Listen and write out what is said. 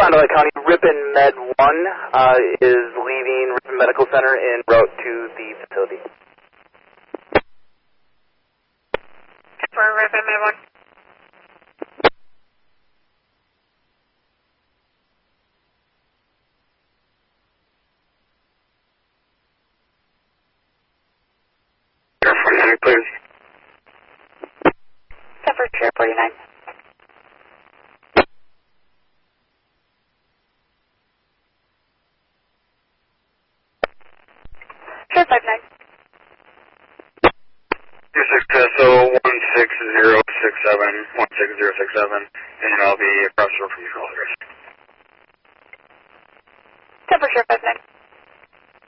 Fond du Lac County, Ripon Med 1 is leaving Ripon Medical Center en route to the facility. For Ripon Med 1. Air 49, please. Cover Air 49. Sure, 59. Your SO 16067, and I'll be across the road from you, call address. Cover Air 59.